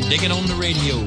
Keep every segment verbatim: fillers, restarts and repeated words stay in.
digging on the radio.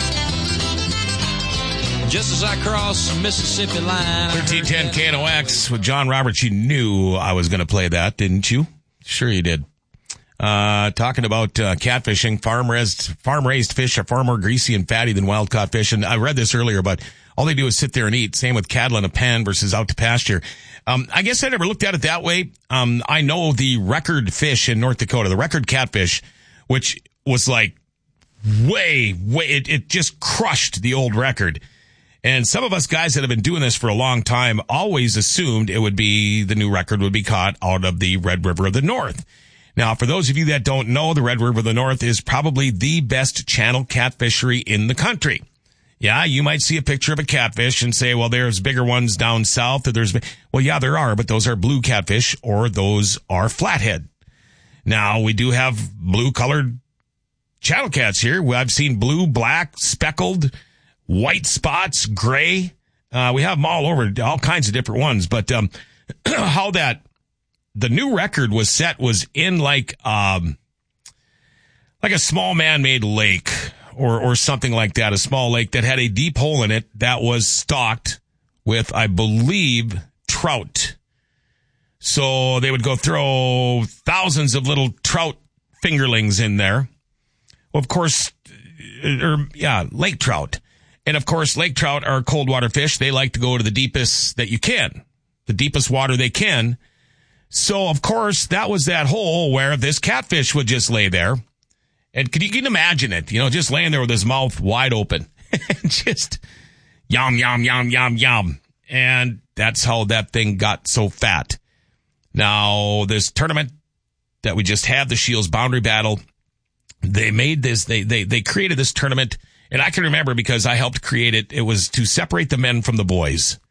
Just as I cross the Mississippi line. thirteen ten K N O X with John Roberts. You knew I was going to play that, didn't you? Sure you did. Uh, talking about uh, catfishing, farm-raised farm-raised fish are far more greasy and fatty than wild-caught fish. And I read this earlier, but all they do is sit there and eat. Same with cattle in a pen versus out to pasture. Um, I guess I never looked at it that way. Um, I know the record fish in North Dakota, the record catfish, which was like way, way, it, it just crushed the old record. And some of us guys that have been doing this for a long time always assumed it would be, the new record would be caught out of the Red River of the North. Now, for those of you that don't know, the Red River of the North is probably the best channel catfishery in the country. Yeah, you might see a picture of a catfish and say, well, there's bigger ones down south. Or there's, well, yeah, there are, but those are blue catfish or those are flathead. Now, we do have blue-colored channel cats here. I've seen blue, black, speckled, white spots, gray. Uh, we have them all over, all kinds of different ones. But um, how that the new record was set was in like um, like a small man-made lake or or something like that, a small lake that had a deep hole in it that was stocked with, I believe, trout. So they would go throw thousands of little trout fingerlings in there. Well, of course, or yeah, lake trout. And, of course, lake trout are cold water fish. They like to go to the deepest that you can, the deepest water they can. So, of course, that was that hole where this catfish would just lay there. And can you can imagine it, you know, just laying there with his mouth wide open. Just yum, yum, yum, yum, yum. And that's how that thing got so fat. Now, this tournament that we just had, the Shields Boundary Battle, they made this, they they they created this tournament. And I can remember because I helped create it. It was to separate the men from the boys.